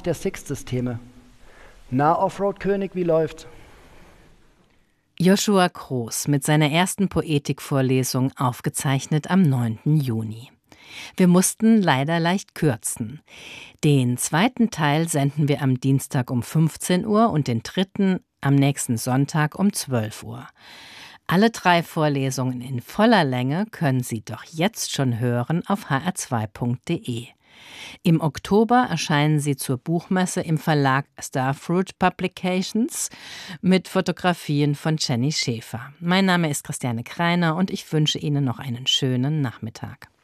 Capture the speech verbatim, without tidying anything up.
der Sixth-Systeme. Na, Offroad-König, wie läuft's? Joshua Kroos mit seiner ersten Poetikvorlesung, aufgezeichnet am neunten Juni. Wir mussten leider leicht kürzen. Den zweiten Teil senden wir am Dienstag um fünfzehn Uhr und den dritten am nächsten Sonntag um zwölf Uhr. Alle drei Vorlesungen in voller Länge können Sie doch jetzt schon hören auf h r zwei punkt d e. Im Oktober erscheinen sie zur Buchmesse im Verlag Starfruit Publications mit Fotografien von Jenny Schäfer. Mein Name ist Christiane Kreiner und ich wünsche Ihnen noch einen schönen Nachmittag.